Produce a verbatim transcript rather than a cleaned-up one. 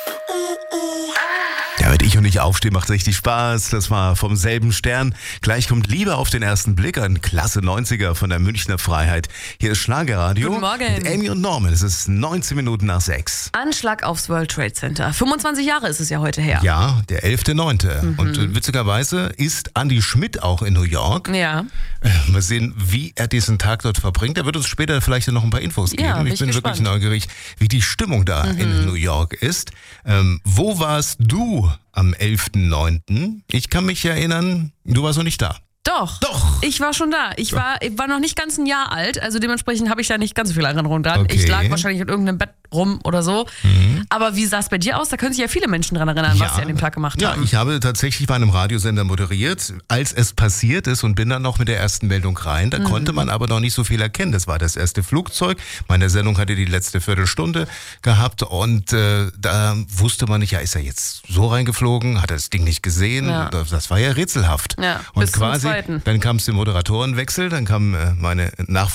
Ja, wenn ich und ich aufstehe, macht richtig Spaß. Das war vom selben Stern. Gleich kommt Liebe auf den ersten Blick, ein klasse neunziger von der Münchner Freiheit. Hier ist Schlagerradio. Guten Morgen. Mit Amy und Norman. Es ist neunzehn Minuten nach sechs. Anschlag aufs World Trade Center. fünfundzwanzig Jahre ist es ja heute her. Ja, der elfter neunte Mhm. Und äh, witzigerweise ist Andy Schmidt auch in New York. Ja. Äh, Mal sehen, wie er diesen Tag dort verbringt. Er wird uns später vielleicht noch ein paar Infos geben. Ja, bin ich ich bin gespannt. wirklich neugierig, wie die Stimmung da Mhm. in New York ist. Ähm, wo warst du am elften neunten? Ich kann mich erinnern, du warst noch nicht da. Doch. Doch. Ich war schon da. Ich war, ich war noch nicht ganz ein Jahr alt, also dementsprechend habe ich da nicht ganz so viel Erinnerung dran. Okay. Ich lag wahrscheinlich in irgendeinem Bett rum oder so. Mhm. Aber wie sah es bei dir aus? Da können sich ja viele Menschen dran erinnern, was sie an dem Tag gemacht ja, haben. ich habe tatsächlich bei einem Radiosender moderiert, als es passiert ist, und bin dann noch mit der ersten Meldung rein. Da Mhm. konnte man aber noch nicht so viel erkennen. Das war das erste Flugzeug. Meine Sendung hatte die letzte Viertelstunde gehabt und äh, da wusste man nicht, ja, ist er jetzt so reingeflogen? Hat er das Ding nicht gesehen? Ja. Das war ja rätselhaft. Ja, und bis zum quasi, Zweiten. dann kam es zum Moderatorenwechsel, dann kam äh, meine Nachfolgerin